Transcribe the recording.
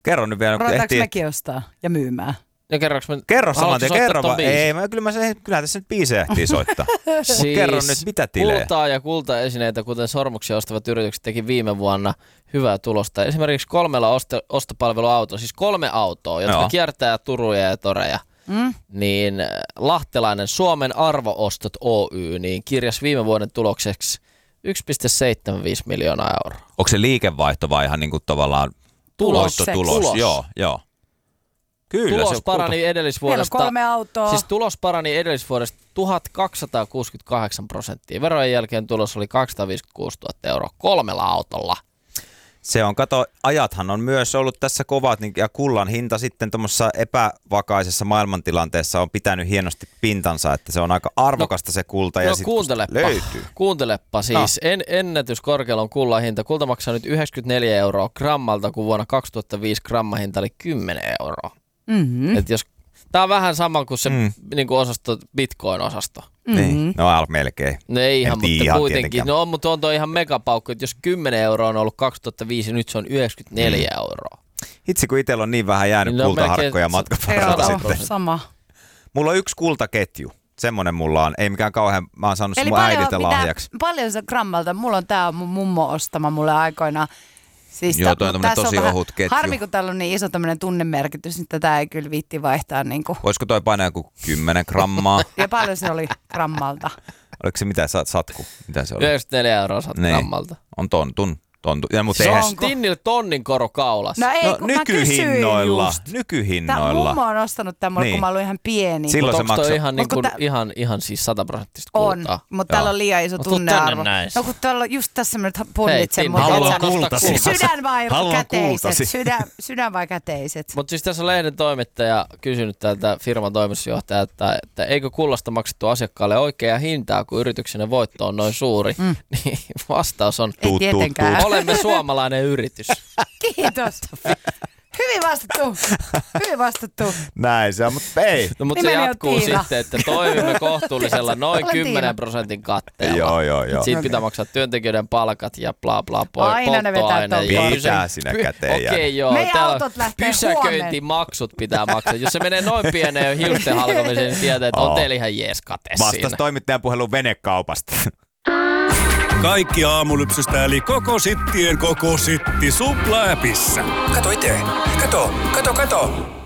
Kerro nyt vielä. Ruvetaanko mekin ostaa ja myymään? Ja kerro saman tien, kerro vaan. Ei, kyllä tässä nyt biisejä ehtii soittaa. Siis kerro nyt, mitä tilejä. Kultaa ja kultaesineitä, kuten sormuksia ostavat yritykset, teki viime vuonna hyvää tulosta. Esimerkiksi 3 ostopalveluautoa, siis 3 autoa, jotka kiertää Turuja ja toreja. Niin lahtelainen Suomen Arvo-ostot Oy niin kirjasi viime vuoden tulokseksi 1,75 miljoonaa euroa. Onko se liikevaihto vai ihan niin kuin tavallaan tulos? Joo. Kyllä, tulos parani edellisvuodesta. Meillä on 3 autoa. Siis tulos parani edellisvuodesta 1268%. Verojen jälkeen tulos oli 256 000 euroa 3 autolla. Se on, kato, ajathan on myös ollut tässä kovat, ja kullan hinta sitten tuommoisessa epävakaisessa maailmantilanteessa on pitänyt hienosti pintansa, että se on aika arvokasta se kulta, ja sitten löytyy. Kuuntelepa siis, ennätyskorkealla on kullan hinta. Kulta maksaa nyt 94 euroa grammalta, kun vuonna 2005 grammahinta oli 10 euroa. Et jos, tää on vähän sama kuin se niinku osasto, Bitcoin-osasto. Niin, no melkein. No ei ihan, mutta ihan kuitenkin. tietenkään. No mutta on toi ihan megapaukku, että jos 10 euroa on ollut 2005, nyt se on 94 euroa. Itse kun itsellä on niin vähän jäänyt niin kultaharkkoja matkan varrella sitten. Sama. Mulla on 1 kultaketju. Semmoinen mulla on. Ei mikään kauhean, mä oon saanut sen mun äidiltä lahjaksi. Paljon se grammalta? Mulla on tää mun mummo ostama mulle aikoinaan. Siis joo, toi on tosi ohut ketju. Harmi, kun täällä on niin iso tämmönen tunnemerkitys, niin tätä ei kyllä viitti vaihtaa. Niin kuin. Voisiko toi painaa joku 10 grammaa? Ja paljon se oli grammalta? Oliko se mitä, satku? Mitä se oli? 94 euroa grammalta. On tontun. Ja, mutta se on Tinnille tonnin koro kaulassa. No ei, kun nykyhinnoilla. Tämä mummo on ostanut tämän, kun mä olin ihan pieni. Silloin se maksaa. Ihan siis 100% kultaa? On, mutta täällä on liian iso tunnearvo. No kun täällä on just tässä mä punnitsen. Haluan kultasi. Sydän vai käteiset? Sydän vai käteiset? Mutta siis tässä on lehden toimittaja kysynyt tältä firman toimitusjohtajalta, että eikö kullasta maksettu asiakkaalle oikeaa hintaa, kun yrityksen voitto on noin suuri. Niin vastaus on ei tietenkään. Olemme suomalainen yritys. Kiitos. Hyvin vastattu. Näin se on, mutta ei. No, mutta se jatkuu sitten, että toimimme kohtuullisella noin 10% katteella. Joo. Siitä pitää maksaa työntekijöiden palkat ja bla bla aina ne vetää pitää sinä käteen. Okei, joo. Meidän autot lähtee pysäköintimaksut pitää maksaa. Jos se menee noin pieneen hiusten halkomiseen, niin tietää, että on teillä ihan jees kate siinä. Vastas toimittajan puhelun venekaupasta. Kaikki aamulypsystä eli koko sittien koko sitti Supla-äpissä. Kato itse. Kato.